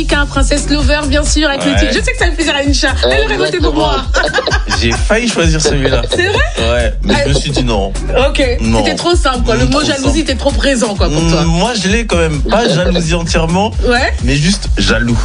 Princesse Lover, bien sûr, avec le titre. Je sais que ça fait plaisir à Incha. Elle aurait voté pour moi. J'ai failli choisir celui-là. C'est vrai? Ouais, mais je me suis dit non. Ok, c'était trop simple, quoi. Le mot jalousie était trop présent, quoi, pour toi. Moi, je l'ai quand même pas jalousie entièrement, Ouais. mais juste jaloux.